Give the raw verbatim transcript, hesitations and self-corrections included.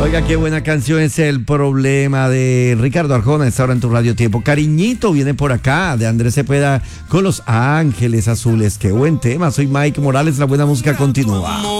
Oiga, qué buena canción es El Problema de Ricardo Arjona. Está ahora en tu Radio Tiempo. Cariñito viene por acá de Andrés Cepeda con Los Ángeles Azules. Qué buen tema. Soy Mike Morales. La buena música continúa.